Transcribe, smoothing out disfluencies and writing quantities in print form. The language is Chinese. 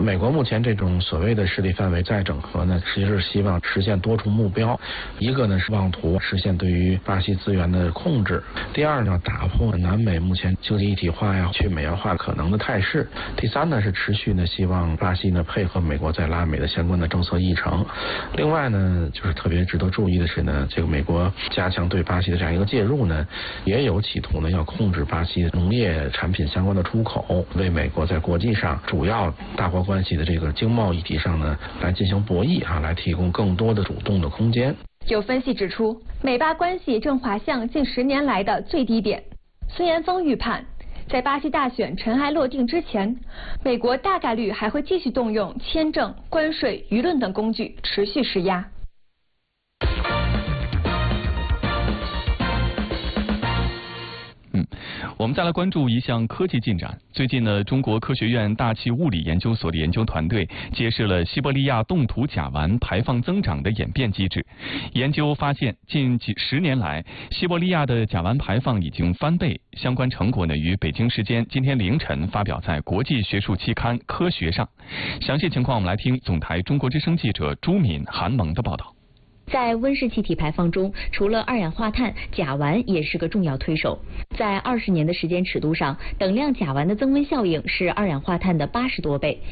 美国目前这种所谓的势力范围再整合呢，其实是希望实现多重目标。一个呢是妄图实现对于巴西资源的控制；第二呢，打破南美目前经济一体化呀、去美元化可能的态势；第三呢是持续呢希望巴西呢配合美国在拉美的相关的政策议程。另外呢，就是特别值得注意的是呢，这个美国加强对巴西的这样一个介入呢，也有企图呢要控制巴西农业产品相关的出口，为美国在国际上主要大国关系的这个经贸议题上呢来进行博弈来提供更多的主动的空间。 有分析指出，美巴关系正滑向近10年来的最低点。孙延峰预判，在巴西大选尘埃落定之前，美国大概率还会继续动用签证、关税、舆论等工具持续施压。 我们再来关注一项科技进展。最近呢，中国科学院大气物理研究所的研究团队揭示了西伯利亚冻土甲烷排放增长的演变机制。研究发现，近10年来，西伯利亚的甲烷排放已经翻倍。相关成果呢，于北京时间今天凌晨发表在国际学术期刊《科学》上。详细情况，我们来听总台中国之声记者朱敏、韩萌的报道。 在温室气体排放中，除了二氧化碳，甲烷也是个重要推手。在20年的时间尺度上，等量甲烷的增温效应是二氧化碳的80多倍。